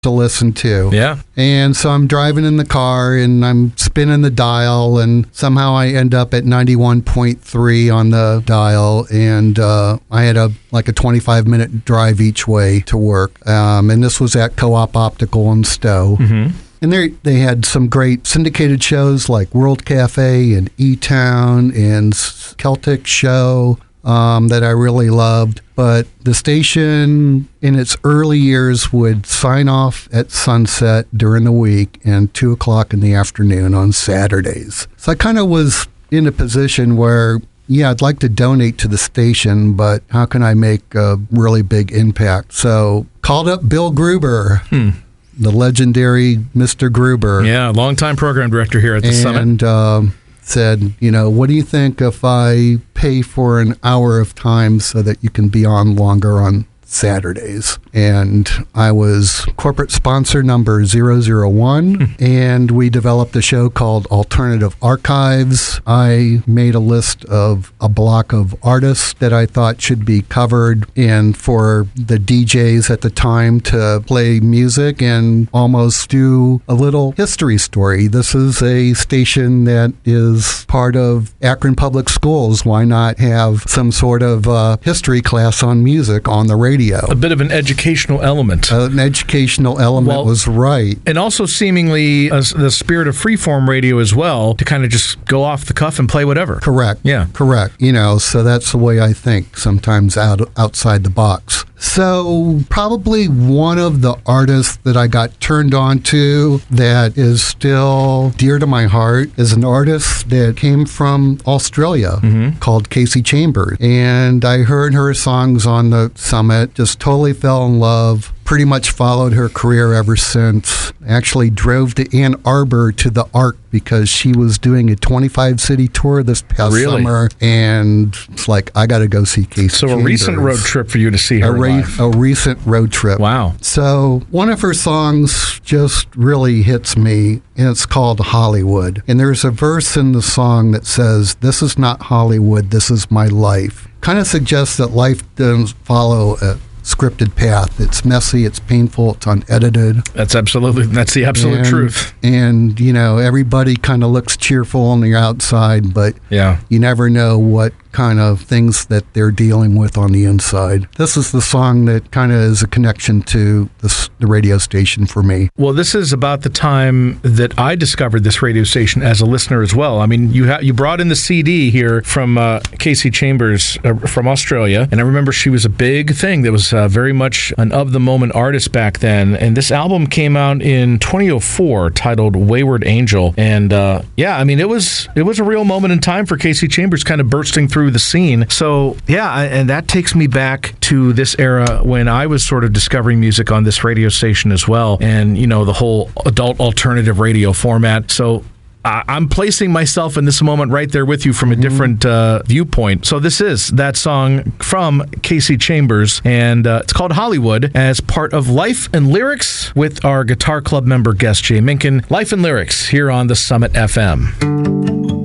to listen to. Yeah. And so I'm driving in the car and I'm spinning the dial, and somehow I end up at 91.3 on the dial, and I had a 25-minute drive each way to work. And this was at Co-op Optical in Stowe. Mm-hmm. And they had some great syndicated shows like World Cafe and E-Town and Celtic Show that I really loved. But the station in its early years would sign off at sunset during the week and 2 o'clock in the afternoon on Saturdays. So I kind of was in a position where, yeah, I'd like to donate to the station, but how can I make a really big impact? So called up Bill Gruber. The legendary Mr. Gruber. Yeah, longtime program director here at the Summit. And said, what do you think if I pay for an hour of time so that you can be on longer on Saturdays? And I was corporate sponsor number 001, and we developed a show called Alternative Archives. I made a list of a block of artists that I thought should be covered, and for the DJs at the time to play music and almost do a little history story. This is a station that is part of Akron Public Schools. Why not have some sort of history class on music on the radio? A bit of an educational element. An educational element was right. And also seemingly the spirit of freeform radio as well, to kind of just go off the cuff and play whatever. Correct. Yeah. Correct. So that's the way I think, sometimes outside the box. So probably one of the artists that I got turned on to that is still dear to my heart is an artist that came from Australia called Casey Chambers. And I heard her songs on the Summit, just totally fell in love. Pretty much followed her career ever since. Actually drove to Ann Arbor to the Ark because she was doing a 25-city tour this past summer. And it's like, I got to go see Casey Chambers. A recent road trip for you to see her live. A recent road trip. Wow. So one of her songs just really hits me, and it's called Hollywood. And there's a verse in the song that says, "This is not Hollywood, this is my life." Kind of suggests that life doesn't follow a scripted path. It's messy, it's painful, it's unedited. That's the absolute truth. And, everybody kind of looks cheerful on the outside, but you never know what kind of things that they're dealing with on the inside. This is the song that kind of is a connection to the radio station for me. Well, this is about the time that I discovered this radio station as a listener as well. I mean, you brought in the CD here from Casey Chambers from Australia, and I remember she was a big thing that was very much an of-the-moment artist back then, and this album came out in 2004 titled Wayward Angel, and it was a real moment in time for Casey Chambers kind of bursting through the scene. So, and that takes me back to this era when I was sort of discovering music on this radio station as well, and, the whole adult alternative radio format. So, I'm placing myself in this moment right there with you from a different viewpoint. So this is that song from Casey Chambers, and it's called Hollywood, as part of Life and Lyrics with our Guitar Club member guest, Jay Minkin. Life and Lyrics here on the Summit FM.